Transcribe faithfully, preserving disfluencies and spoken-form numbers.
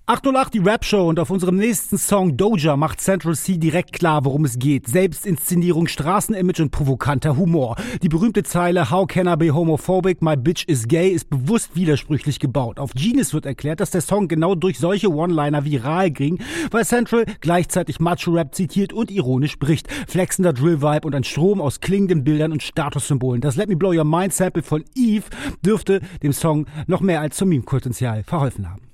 acht null acht, die Rap-Show, und auf unserem nächsten Song Doja macht Central C direkt klar, worum es geht. Selbstinszenierung, Straßenimage und provokanter Humor. Die berühmte Zeile How can I be homophobic, my bitch is gay ist bewusst widersprüchlich gebaut. Auf Genius wird erklärt, dass der Song genau durch solche One-Liner viral ging, weil Central gleichzeitig Macho-Rap zitiert und ironisch spricht. Flexender Drill-Vibe und ein Strom aus klingenden Bildern und Statussymbolen. Das Let Me Blow Your Mind Sample von Eve dürfte dem Song noch mehr als zum Meme-Potenzial verholfen haben.